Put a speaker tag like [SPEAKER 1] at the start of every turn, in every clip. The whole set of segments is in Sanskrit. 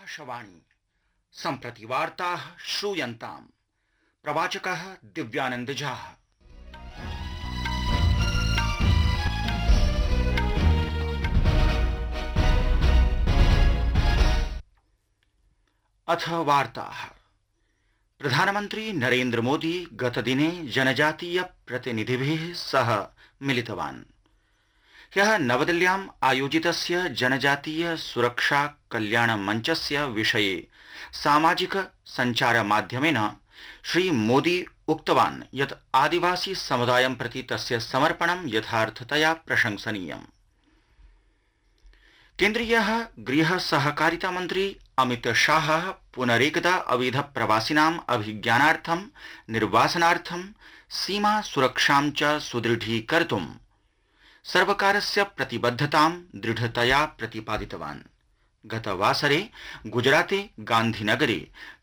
[SPEAKER 1] आकाशवाणी सम्प्रति वार्ताः श्रूयन्ताम्। प्रवाचकः दिव्यानंद झा। अथ वार्ताः। प्रधानमन्त्री नरेन्द्र मोदी गतदिने जनजातीय प्रतिनिधिभिः सह मिलितवान्। ह्यः नवदिल्ल्याम् आयोजितस्य जनजातीय सुरक्षा कल्याण मञ्चस्य विषये सामाजिक सञ्चार माध्यमेन श्री मोदी उक्तवान् यत् आदिवासी समुदायं प्रति तस्य समर्पणं यथार्थतया प्रशंसनीयम्। केन्द्रीयः गृह सहकारिता मन्त्री अमित शाहः पुनरेकदा अवैध प्रवासिनाम् अभिज्ञानार्थं निर्वासनार्थं सीमा सुरक्षां च सुदृढीकर्तुं सर्वकारस्य प्रतिबद्धतां दृढतया प्रतिपादितवान्। गतवासरे गुजराते गान्धीनगरे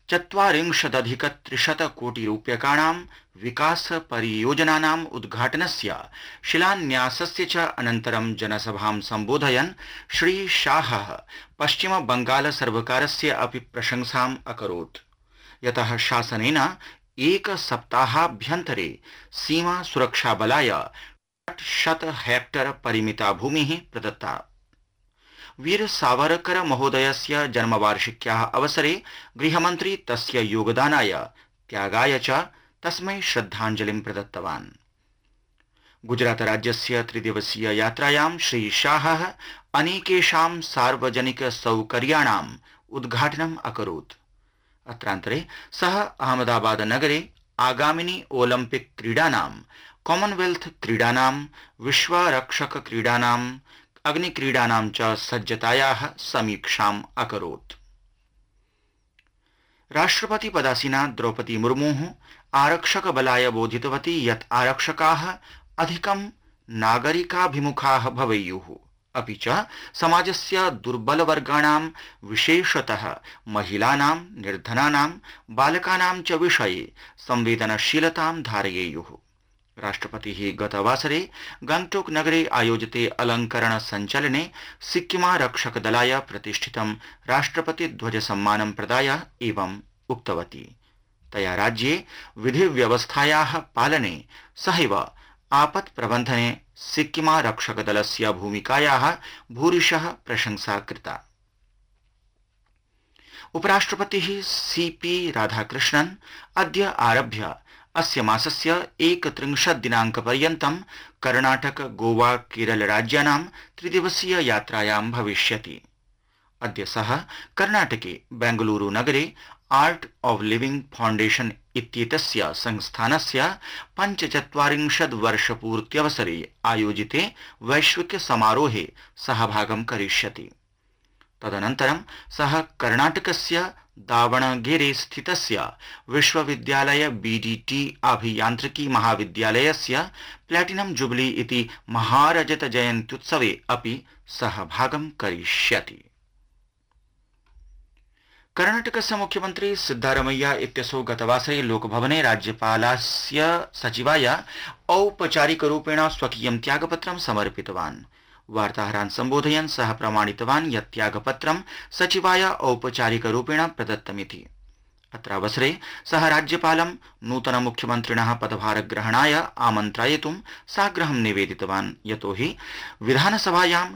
[SPEAKER 1] 40,000 कोटि रूप्यकाणां विकास परियोजनानाम् उद्घाटनस्य शिलान्यासस्य च अनन्तरं जनसभां सम्बोधयन् श्री शाहः पश्चिम बंगाल सर्वकारस्य अपि प्रशंसाम् अकरोत्, यतः शासनेन एक सप्ताहाभ्यन्तरे सीमा सुरक्षा बलाय 100 हेक्टर परिमिता भूमिः प्रदत्ता। वीर सावरकर महोदयस्य जन्मवार्षिक्याः अवसरे गृहमन्त्री तस्य योगदानाय त्यागाय च तस्मै श्रद्धाञ्जलिं प्रदत्तवान्। गुजरात राज्यस्य त्रिदिवसीय यात्रायां श्री शाहः अनेकेषां सार्वजनिक सौकर्याणाम् उद्घाटनम् अकरोत्। अत्रान्तरे सः अहमदाबाद नगरे आगामिनि ओलम्पिक क्रीडानां, कॉमनवेल्थ क्रीडानां, विश्वरक्षक क्रीडानां, अग्निक्रीडानां च सज्जतायाः समीक्षाम् अकरोत्। राष्ट्रपति पदासीना द्रौपदी मुर्मुः आरक्षक बलाय बोधितवती यत् आरक्षकाः अधिकं नागरिकाभिमुखाः भवेयुः, अपि च समाजस्य दुर्बलवर्गाणां विशेषतः महिलानां, निर्धनानां, बालकानां च विषये संवेदनशीलतां धारयेयुः। राष्ट्रपतिः गतवासरे गंगटोक नगरे आयोजिते अलंकरण संचलने सिक्किमारक्षकदलाय प्रतिष्ठितं राष्ट्रपति ध्वज सम्मानं प्रदाय एवम् उक्तवती। तया राज्ये विधिव्यवस्थायाः पालने सहैव आपत् प्रबन्धने सिक्किमारक्षकदलस्य भूमिकायाः भूरिशः प्रशंसा कृता। उपराष्ट्रपतिः सीपी राधाकृष्णन् अद्य आरभ्य अस्य मासस्य 31 दिनाङ्कपर्यन्तं कर्णाटक, गोवा, केरल राज्यानां त्रिदिवसीय यात्रायां भविष्यति। अद्य सः कर्णाटके बेंगलुरु नगरे आर्ट ऑफ लिविंग फाउंडेशन इत्येतस्य संस्थानस्य 45 वर्षपूर्त्यवसरे आयोजिते वैश्विक समारोहे सहभागं करिष्यति। तदनन्तरं सः कर्णाटकस्य दावणगेरे स्थितस्य विश्वविद्यालय बीडीटी अभियान्त्रिकी महाविद्यालयस्य प्लैटिनम जुबली इति महारजत जयन्त्युत्सवे अपि सहभागं करिष्यति। कर्णाटकस्य मुख्यमन्त्री सिद्धारमैया इत्यसौ गतवासरे लोकभवने राज्यपालस्य सचिवाय औपचारिकरूपेण स्वकीयं त्यागपत्रं समर्पितवान्। वार्ताहरान् सम्बोधयन् सः प्रमाणितवान् यत् त्यागपत्रं सचिवाय औपचारिकरूपेण प्रदत्तमिति। अत्रावसरे सः राज्यपालं नूतन मुख्यमन्त्रिणः पदभारग्रहणाय आमन्त्रयितुं साग्रहं निवेदितवान्, यतोहि विधानसभायां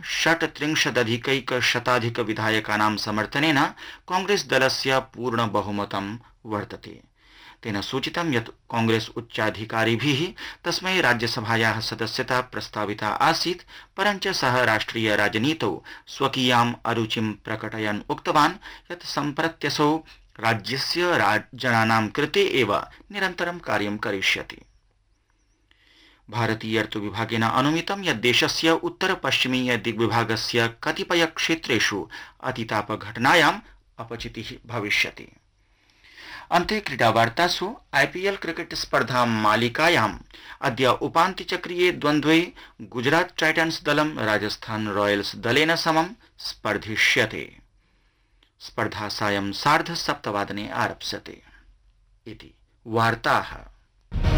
[SPEAKER 1] 36,100 विधायकानां समर्थनेन कांग्रेस दलस्य पूर्ण बहुमतं वर्तते। तेन सूचितं यत् कांग्रेस उच्चाधिकारिभिः तस्मै राज्यसभायाः सदस्यता प्रस्ताविता आसीत्, परञ्च सः राष्ट्रिय राजनीतौ स्वकीयाम् अरुचिं प्रकटयन् उक्तवान् यत् सम्प्रत्यसौ राज्यस्य जनानां कृते एव निरन्तरं कार्यं करिष्यति। भारतीय ऋतुविभागेन अनुमितं यत् देशस्य उत्तर पश्चिमीय दिग्विभागस्य कतिपय क्षेत्रेषु अतितापघटनायाम् अपचितिः भविष्यति। अन्ते क्रीडावार्तासु आईपीएल क्रिकेट स्पर्धा मालिकायाम् अद्य उपान्त्यचक्रीये द्वन्द्वे गुजरात टाइटन्स दलं राजस्थान रॉयल्स दलेन समं स्पर्धिष्यते। स्पर्धा सायं 7:30 आरप्स्यते। इति वार्ताः।